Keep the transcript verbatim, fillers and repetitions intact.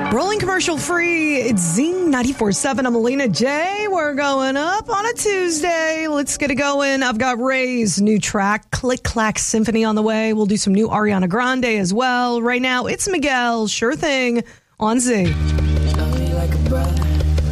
Rolling commercial free. It's Zing ninety-four point seven. I'm Alina J. We're going up on a Tuesday. Let's get it going. I've got Ray's new track, Click Clack Symphony, on the way. We'll do some new Ariana Grande as well. Right now, it's Miguel, Sure Thing, on Z. Love you like a brother.